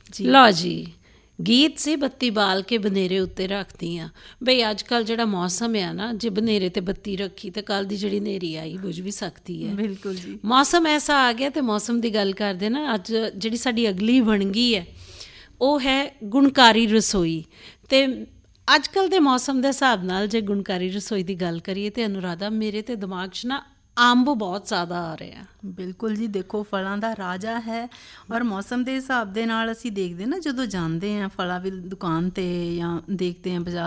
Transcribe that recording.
ਲਓ ਜੀ, ਗੀਤ ਸੀ ਬੱਤੀ ਬਾਲ ਕੇ ਬਨੇਰੇ ਉੱਤੇ ਰੱਖਦੀ ਹਾਂ। ਬਈ ਅੱਜ ਕੱਲ੍ਹ ਜਿਹੜਾ ਮੌਸਮ ਆ ਨਾ, ਜੇ ਬਨੇਰੇ ਤੇ ਬੱਤੀ ਰੱਖੀ ਤਾਂ ਕੱਲ੍ਹ ਦੀ ਜਿਹੜੀ ਹਨੇਰੀ ਆਈ ਬੁਝ ਵੀ ਸਕਦੀ ਹੈ। ਬਿਲਕੁਲ ਜੀ, ਮੌਸਮ ਐਸਾ ਆ ਗਿਆ। ਅਤੇ ਮੌਸਮ ਦੀ ਗੱਲ ਕਰਦੇ ਨਾ, ਅੱਜ ਜਿਹੜੀ ਸਾਡੀ ਅਗਲੀ ਵੰਨਗੀ ਹੈ ਉਹ ਹੈ ਗੁਣਕਾਰੀ ਰਸੋਈ। ਅਤੇ ਅੱਜ ਕੱਲ੍ਹ ਦੇ ਮੌਸਮ ਦੇ ਹਿਸਾਬ ਨਾਲ ਜੇ ਗੁਣਕਾਰੀ ਰਸੋਈ ਦੀ ਗੱਲ ਕਰੀਏ ਤਾਂ ਅਨੁਰਾਧਾ, ਮੇਰੇ ਤਾਂ ਦਿਮਾਗ 'ਚ ਨਾ ਅੰਬ ਬਹੁਤ ਜ਼ਿਆਦਾ ਆ ਰਿਹਾ। ਬਿਲਕੁਲ ਜੀ, ਦੇਖੋ ਫਲਾਂ ਦਾ ਰਾਜਾ ਹੈ। ਔਰ ਮੌਸਮ ਦੇ ਹਿਸਾਬ ਦੇ ਨਾਲ ਅਸੀਂ ਦੇਖਦੇ ਨਾ, ਜਦੋਂ ਜਾਂਦੇ ਹਾਂ ਫਲਾਂ ਦੀ ਦੁਕਾਨ 'ਤੇ ਜਾਂ ਦੇਖਦੇ ਹਾਂ ਬਾਜ਼ਾਰ